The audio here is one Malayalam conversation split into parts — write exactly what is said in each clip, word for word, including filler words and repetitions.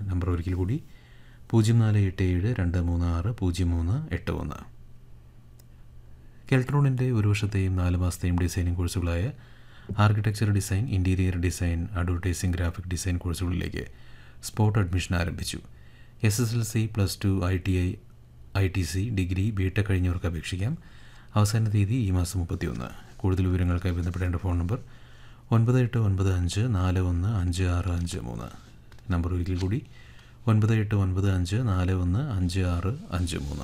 നമ്പർ ഒരിക്കൽ കൂടി പൂജ്യം നാല് എട്ട് ഏഴ് രണ്ട് മൂന്ന് ആറ് പൂജ്യം മൂന്ന് എട്ട് ഒന്ന്. കെൽട്രോണിൻ്റെ ഒരു വർഷത്തെയും നാല് മാസത്തെയും designing കോഴ്സുകളായ architecture design, interior design, advertising, graphic design കോഴ്സുകളിലേക്ക് സ്പോട്ട് അഡ്മിഷൻ ആരംഭിച്ചു. S S L C, plus two, I T I, I T C, degree, BTech കഴിഞ്ഞവർക്ക് അപേക്ഷിക്കാം. അവസാന തീയതി ഈ മാസം മുപ്പത്തിയൊന്ന്. കൂടുതൽ വിവരങ്ങൾക്കായി ബന്ധപ്പെടേണ്ട ഫോൺ നമ്പർ ഒൻപത് എട്ട് ഒൻപത് അഞ്ച് നാല് ഒന്ന് അഞ്ച് ആറ് അഞ്ച് മൂന്ന്. നമ്പർ ഒരിക്കൽ കൂടി ഒൻപത് എട്ട് ഒൻപത് അഞ്ച് നാല് ഒന്ന് അഞ്ച് ആറ് അഞ്ച് മൂന്ന്.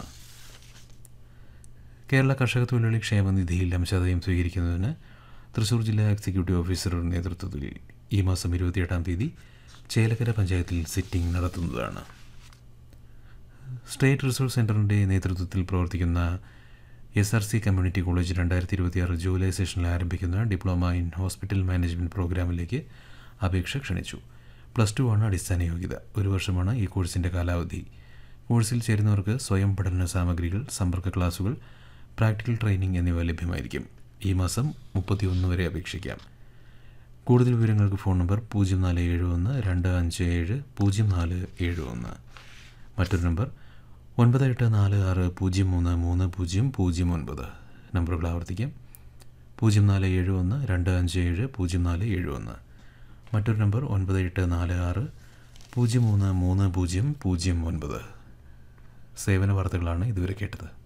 കേരള കർഷക തൊഴിലാളി ക്ഷേമനിധിയിൽ അംശാദായം സ്വീകരിക്കുന്നതിന് തൃശ്ശൂർ ജില്ലാ എക്സിക്യൂട്ടീവ് ഓഫീസറുടെ നേതൃത്വത്തിൽ ഈ മാസം ഇരുപത്തിയെട്ടാം തീയതി ചേലക്കര പഞ്ചായത്തിൽ സിറ്റിംഗ് നടത്തുന്നതാണ്. സ്റ്റേറ്റ് റിസോഴ്സ് സെൻ്ററിൻ്റെ നേതൃത്വത്തിൽ പ്രവർത്തിക്കുന്ന S R C community college രണ്ടായിരത്തി ഇരുപത്തിയാറ് ജൂലൈ സെഷനിൽ ആരംഭിക്കുന്ന ഡിപ്ലോമ ഇൻ ഹോസ്പിറ്റൽ മാനേജ്മെൻറ്റ് പ്രോഗ്രാമിലേക്ക് അപേക്ഷ ക്ഷണിച്ചു. പ്ലസ് ടു ആണ് അടിസ്ഥാന യോഗ്യത. ഒരു വർഷമാണ് ഈ കോഴ്സിൻ്റെ കാലാവധി. കോഴ്സിൽ ചേരുന്നവർക്ക് സ്വയം പഠന സാമഗ്രികൾ, സമ്പർക്ക ക്ലാസുകൾ, പ്രാക്ടിക്കൽ ട്രെയിനിങ് എന്നിവ ലഭ്യമായിരിക്കും. ഈ മാസം മുപ്പത്തിയൊന്ന് വരെ അപേക്ഷിക്കാം. കൂടുതൽ വിവരങ്ങൾക്ക് ഫോൺ നമ്പർ പൂജ്യം നാല് ഏഴ് ഒന്ന് രണ്ട് അഞ്ച് ഏഴ് പൂജ്യം നാല് ഏഴ് ഒന്ന്. മറ്റൊരു നമ്പർ ഒൻപത് എട്ട് നാല് ആറ് പൂജ്യം മൂന്ന് മൂന്ന് പൂജ്യം പൂജ്യം ഒൻപത്. നമ്പറുകൾ ആവർത്തിക്കാം. പൂജ്യം നാല് ഏഴ് ഒന്ന് രണ്ട് അഞ്ച് ഏഴ് പൂജ്യം നാല് ഏഴ് ഒന്ന്. മറ്റൊരു നമ്പർ ഒൻപത് എട്ട് നാല് ആറ് പൂജ്യം മൂന്ന് മൂന്ന് പൂജ്യം പൂജ്യം ഒൻപത്. സേവന വാർത്തകളാണ് ഇതുവരെ കേട്ടത്.